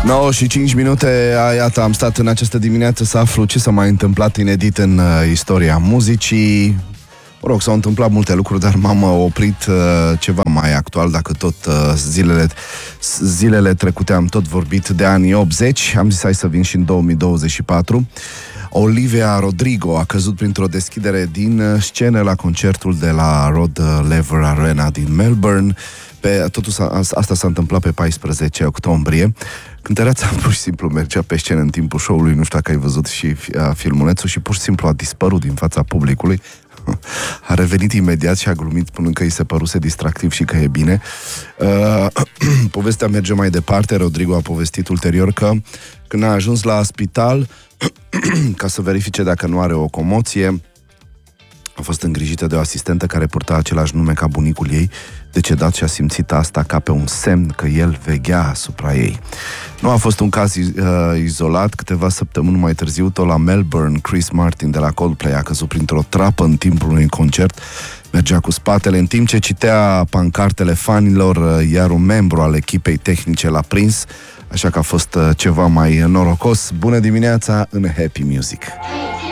9 și 5 minute, iată, am stat în această dimineață să aflu ce s-a mai întâmplat inedit în istoria muzicii. Mă rog, s-au întâmplat multe lucruri, dar m-am oprit ceva mai actual, dacă tot zilele trecute am tot vorbit de anii 80. Am zis hai să vin și în 2024. Olivia Rodrigo a căzut printr-o deschidere din scenă la concertul de la Rod Laver Arena din Melbourne. Asta s-a întâmplat pe 14 octombrie. Cântăreața pur și simplu mergea pe scenă în timpul show-ului, nu știu dacă ai văzut și filmulețul, și pur și simplu a dispărut din fața publicului. A revenit imediat și a glumit spunând că îi se păruse distractiv și că e bine. Povestea merge mai departe. Rodrigo a povestit ulterior că când a ajuns la spital ca să verifice dacă nu are o comoție, a fost îngrijită de o asistentă care purta același nume ca bunicul ei, decedat, și a simțit asta ca pe un semn că el veghea asupra ei. Nu a fost un caz izolat. Câteva săptămâni mai târziu, tot la Melbourne, Chris Martin de la Coldplay a căzut printr-o trapă în timpul unui concert. Mergea cu spatele în timp ce citea pancartele fanilor, iar un membru al echipei tehnice l-a prins, așa că a fost ceva mai norocos. Bună dimineața în Happy Music!